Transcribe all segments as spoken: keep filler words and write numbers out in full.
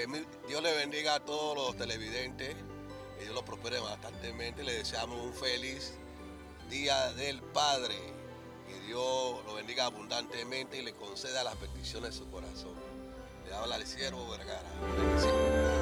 Eh, Dios le bendiga a todos los televidentes, que Dios los prospere bastantemente. Le deseamos un feliz Día del Padre. Que Dios lo bendiga abundantemente y le conceda las peticiones de su corazón. Le habla el siervo Vergara. Bendiciones.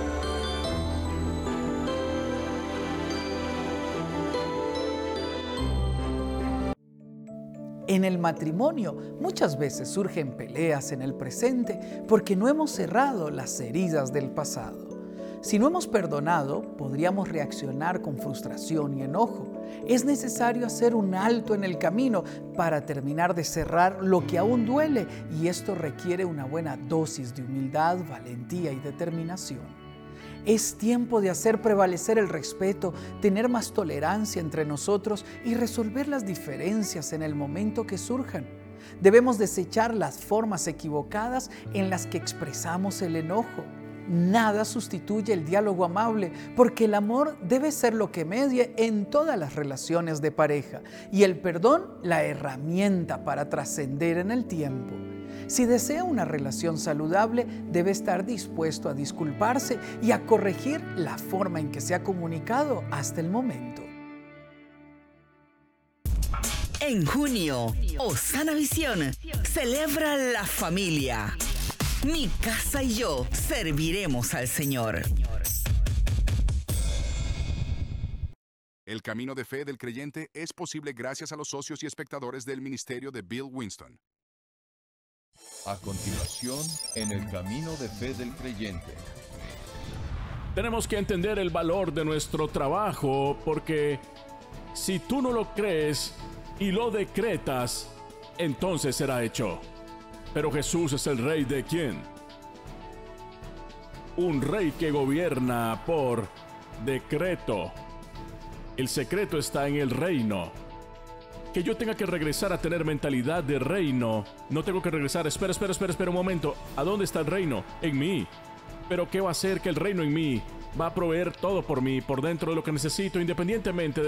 En el matrimonio muchas veces surgen peleas en el presente porque no hemos cerrado las heridas del pasado. Si no hemos perdonado, podríamos reaccionar con frustración y enojo. Es necesario hacer un alto en el camino para terminar de cerrar lo que aún duele, y esto requiere una buena dosis de humildad, valentía y determinación. Es tiempo de hacer prevalecer el respeto, tener más tolerancia entre nosotros y resolver las diferencias en el momento que surjan. Debemos desechar las formas equivocadas en las que expresamos el enojo. Nada sustituye el diálogo amable, porque el amor debe ser lo que medie en todas las relaciones de pareja y el perdón la herramienta para trascender en el tiempo. Si desea una relación saludable, debe estar dispuesto a disculparse y a corregir la forma en que se ha comunicado hasta el momento. En junio, Osana Visión celebra la familia. Mi casa y yo serviremos al Señor. El camino de fe del creyente es posible gracias a los socios y espectadores del ministerio de Bill Winston. A continuación, en el camino de fe del creyente. Tenemos que entender el valor de nuestro trabajo, porque si tú no lo crees y lo decretas, entonces será hecho. Pero Jesús es el rey ¿de quién? Un rey que gobierna por decreto. El secreto está en el reino. Que yo tenga que regresar a tener mentalidad de reino. No tengo que regresar, espera, espera, espera, espera un momento. ¿A dónde está el reino? En mí. Pero ¿qué va a hacer que el reino en mí va a proveer todo por mí, por dentro de lo que necesito, independientemente de